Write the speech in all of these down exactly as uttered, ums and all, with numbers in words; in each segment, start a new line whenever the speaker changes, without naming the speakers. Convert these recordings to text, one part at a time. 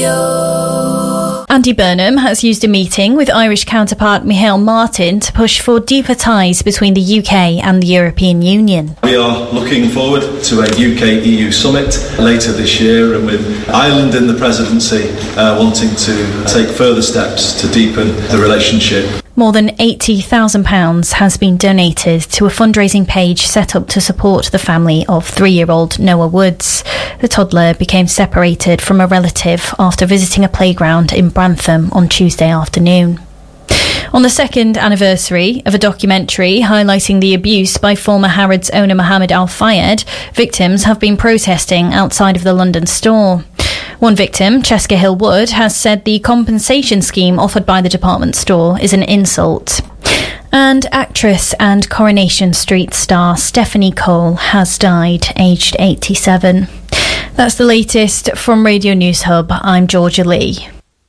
Radio. Andy Burnham has used a meeting with Irish counterpart Micheál Martin to push for deeper ties between the U K and the European Union.
We are looking forward to a U K E U summit later this year, and with Ireland in the presidency uh, wanting to take further steps to deepen the relationship.
More than eighty thousand pounds has been donated to a fundraising page set up to support the family of three-year-old Noah Woods. The toddler became separated from a relative after visiting a playground in Brantham on Tuesday afternoon. On the second anniversary of a documentary highlighting the abuse by former Harrods owner Mohammed Al Fayed, victims have been protesting outside of the London store. One victim, Cheska Hill Wood, has said the compensation scheme offered by the department store is an insult. And actress and Coronation Street star Stephanie Cole has died, aged eighty-seven. That's the latest from Radio News Hub. I'm Georgia Lee.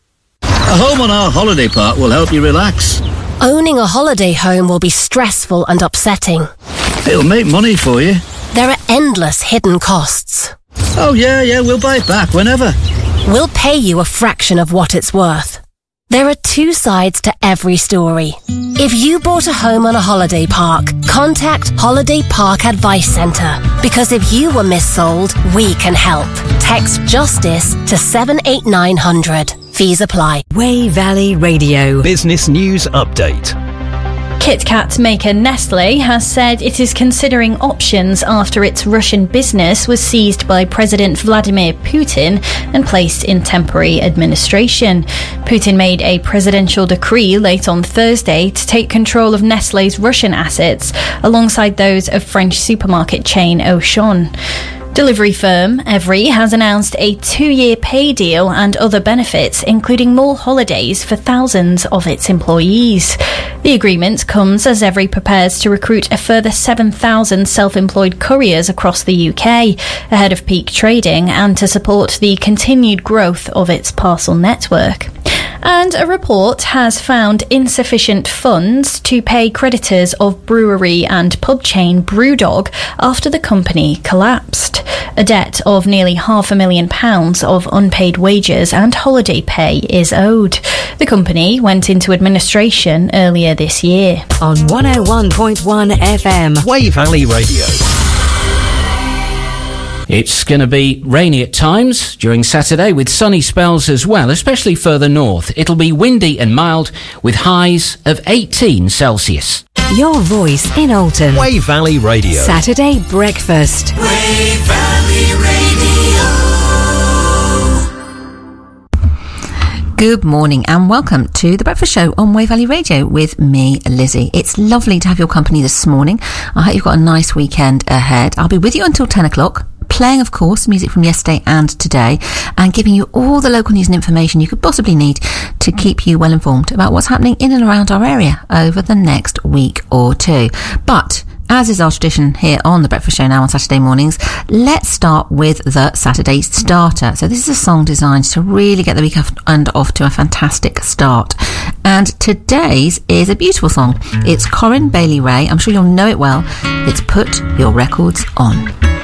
A home on our holiday park will help you relax.
Owning a holiday home will be stressful and upsetting.
It'll make money for you.
There are endless hidden costs.
Oh, yeah, yeah, we'll buy it back whenever.
We'll pay you a fraction of what it's worth. There are two sides to every story. If you bought a home on a holiday park, contact Holiday Park Advice Centre. Because if you were missold, we can help. Text JUSTICE to seven eight nine hundred. Fees apply.
Way Valley Radio.
Business News Update.
Kit Kat maker Nestlé has said it is considering options after its Russian business was seized by President Vladimir Putin and placed in temporary administration. Putin made a presidential decree late on Thursday to take control of Nestlé's Russian assets alongside those of French supermarket chain Auchan. Delivery firm Evri has announced a two-year pay deal and other benefits, including more holidays for thousands of its employees. The agreement comes as Evri prepares to recruit a further seven thousand self-employed couriers across the U K ahead of peak trading and to support the continued growth of its parcel network. And a report has found insufficient funds to pay creditors of brewery and pub chain Brewdog after the company collapsed. A debt of nearly half a million pounds of unpaid wages and holiday pay is owed. The company went into administration earlier this year.
On one oh one point one F M.
Way Valley Radio.
It's going to be rainy at times during Saturday with sunny spells as well, especially further north. It'll be windy and mild with highs of eighteen Celsius.
Your voice in Alton.
Way Valley Radio.
Saturday breakfast.
Way Valley Radio.
Good morning and welcome to The Breakfast Show on Way Valley Radio with me, Lizzie. It's lovely to have your company this morning. I hope you've got a nice weekend ahead. I'll be with you until ten o'clock. Playing, of course, music from yesterday and today, and giving you all the local news and information you could possibly need to keep you well informed about what's happening in and around our area over the next week or two. But as is our tradition here on The Breakfast Show now on Saturday mornings, let's start with the Saturday starter. So this is a song designed to really get the weekend off to a fantastic start. And today's is a beautiful song. It's Corinne Bailey Rae. I'm sure you'll know it well. It's Put Your Records On.